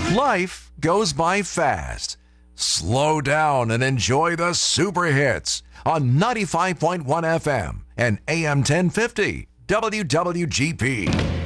Life goes by fast. Slow down and enjoy the super hits on 95.1 FM and AM 1050 WWGP.